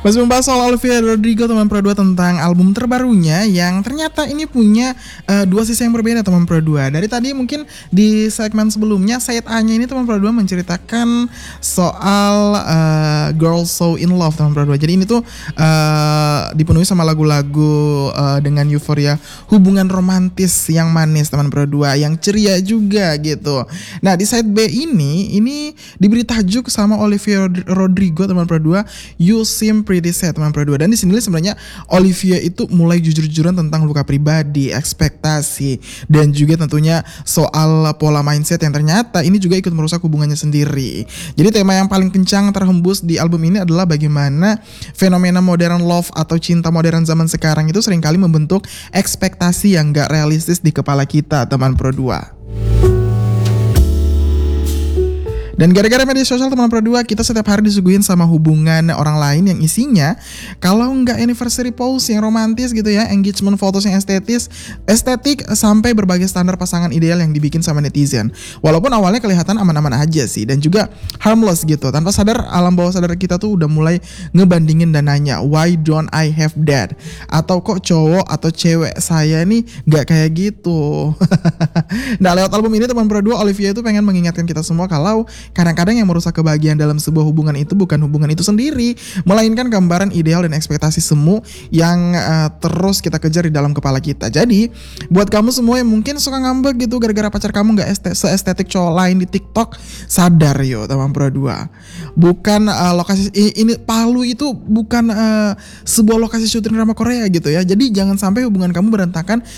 Masih membahas soal Olivia Rodrigo teman Pro 2 tentang album terbarunya yang ternyata ini punya dua sisi yang berbeda teman Pro 2. Dari tadi mungkin di segmen sebelumnya side A-nya ini teman Pro 2 menceritakan soal Girl So In Love teman Pro 2. Jadi ini tuh dipenuhi sama lagu-lagu dengan euforia hubungan romantis yang manis teman Pro 2, yang ceria juga gitu. Nah, di side B ini diberi tajuk sama Olivia Rodrigo teman Pro 2, You Seem Pretty Sad teman Pro 2. Dan di sini sebenarnya Olivia itu mulai jujur-jujuran tentang luka pribadi, ekspektasi, dan juga tentunya soal pola mindset yang ternyata ini juga ikut merusak hubungannya sendiri. Jadi tema yang paling kencang terhembus di album ini adalah bagaimana fenomena modern love atau cinta modern zaman sekarang itu seringkali membentuk ekspektasi yang gak realistis di kepala kita teman Pro 2. Dan gara-gara media sosial teman Pro 2, kita setiap hari disuguhin sama hubungan orang lain yang isinya kalau nggak anniversary pose yang romantis gitu ya, engagement photos yang estetik sampai berbagai standar pasangan ideal yang dibikin sama netizen. Walaupun awalnya kelihatan aman-aman aja sih dan juga harmless gitu. Tanpa sadar alam bawah sadar kita tuh udah mulai ngebandingin dan nanya, why don't I have that? Atau kok cowok atau cewek saya nih nggak kayak gitu. Nah, lewat album ini teman Pro 2, Olivia itu pengen mengingatkan kita semua kalau kadang-kadang yang merusak kebahagiaan dalam sebuah hubungan itu bukan hubungan itu sendiri, melainkan gambaran ideal dan ekspektasi semu yang terus kita kejar di dalam kepala kita. Jadi, buat kamu semua yang mungkin suka ngambek gitu gara-gara pacar kamu gak seestetik cowok lain di TikTok, sadar yo teman Pro 2. Bukan lokasi ini Palu itu bukan sebuah lokasi syuting drama Korea gitu ya. Jadi jangan sampai hubungan kamu berantakan